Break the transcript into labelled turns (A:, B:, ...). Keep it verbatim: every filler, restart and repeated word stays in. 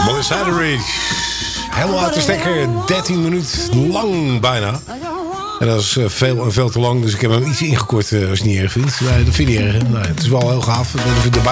A: Molly Saturday. Helemaal uit de stekker. dertien minuten lang bijna. En dat is veel en veel te lang. Dus ik heb hem iets ingekort als je het niet erg vindt. Nee, dat vind je niet erg. Nee, het is wel heel gaaf. Dat we erbij